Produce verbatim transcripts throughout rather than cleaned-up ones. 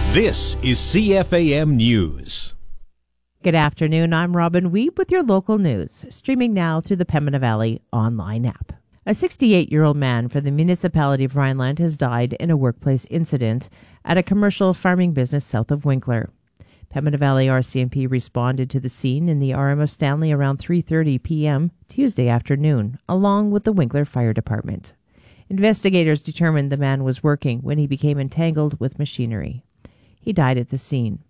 This is C F A M News. Good afternoon. I'm Robin Wiebe with your local news, streaming now through the Pembina Valley online app. A sixty-eight-year-old man from the municipality of Rhineland has died in a workplace incident at a commercial farming business south of Winkler. Pembina Valley R C M P responded to the scene in the R M of Stanley around three thirty p.m. Tuesday afternoon, along with the Winkler Fire Department. Investigators determined the man was working when he became entangled with machinery. He died at the scene.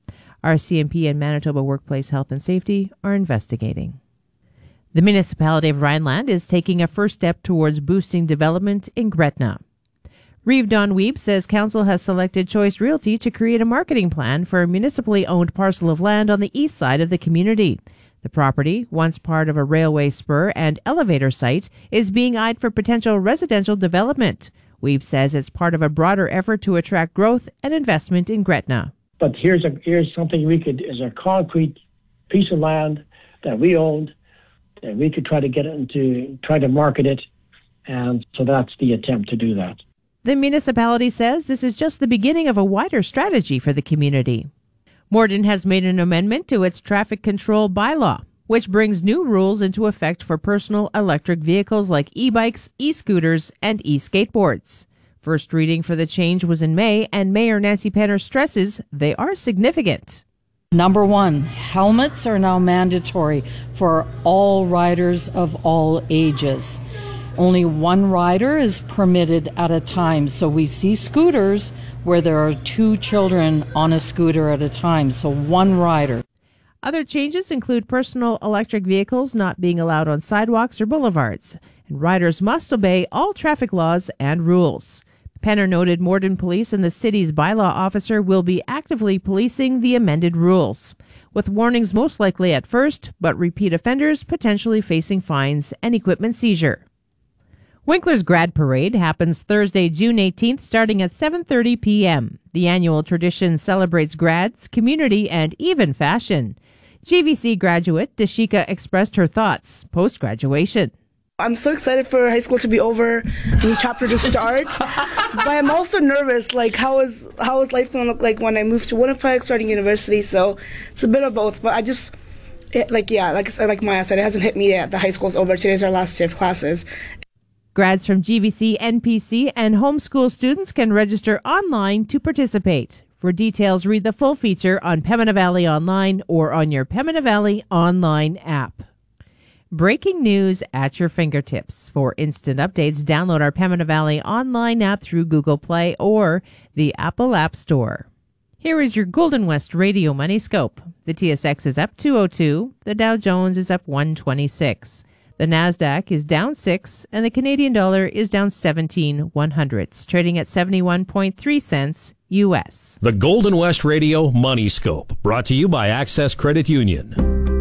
R C M P and Manitoba Workplace Health and Safety are investigating. The municipality of Rhineland is taking a first step towards boosting development in Gretna. Reeve Don Wiebe says council has selected Choice Realty to create a marketing plan for a municipally owned parcel of land on the east side of the community. The property, once part of a railway spur and elevator site, is being eyed for potential residential development. Wiebe says it's part of a broader effort to attract growth and investment in Gretna. But here's a here's something we could, is a concrete piece of land that we owned, and we could try to get it into, try to market it, and so that's the attempt to do that. The municipality says this is just the beginning of a wider strategy for the community. Morden has made an amendment to its traffic control bylaw, which brings new rules into effect for personal electric vehicles like e-bikes, e-scooters, and e-skateboards. First reading for the change was in May, and Mayor Nancy Penner stresses they are significant. Number one, helmets are now mandatory for all riders of all ages. Only one rider is permitted at a time, so we see scooters where there are two children on a scooter at a time, so one rider. Other changes include personal electric vehicles not being allowed on sidewalks or boulevards, and riders must obey all traffic laws and rules. Penner noted Morden Police and the city's bylaw officer will be actively policing the amended rules, with warnings most likely at first, but repeat offenders potentially facing fines and equipment seizure. Winkler's Grad Parade happens Thursday, June eighteenth, starting at seven thirty p.m. The annual tradition celebrates grads, community, and even fashion. G V C graduate Dashika expressed her thoughts post-graduation. I'm so excited for high school to be over, new chapter to start, but I'm also nervous, like how is how is life going to look like when I move to Winnipeg, starting university, so it's a bit of both, but I just, it, like, yeah, like, like Maya said, it hasn't hit me yet. The high school's over. Today's our last day of classes. Grads from G V C, N P C, and homeschool students can register online to participate. For details, read the full feature on Pembina Valley Online or on your Pembina Valley Online app. Breaking news at your fingertips. For instant updates, download our Pembina Valley Online app through Google Play or the Apple App Store. Here is your Golden West Radio Money Scope. The T S X is up two oh two, the Dow Jones is up one twenty-six. The Nasdaq is down six, and the Canadian dollar is down seventeen one hundredths, trading at seventy-one point three cents U S. The Golden West Radio Money Scope, brought to you by Access Credit Union.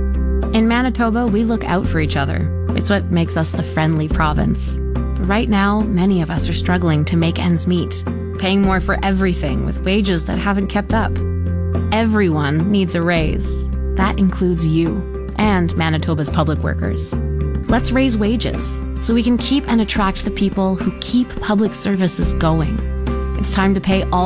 In Manitoba, we look out for each other. It's what makes us the friendly province. But right now, many of us are struggling to make ends meet, paying more for everything with wages that haven't kept up. Everyone needs a raise. That includes you and Manitoba's public workers. Let's raise wages so we can keep and attract the people who keep public services going. It's time to pay all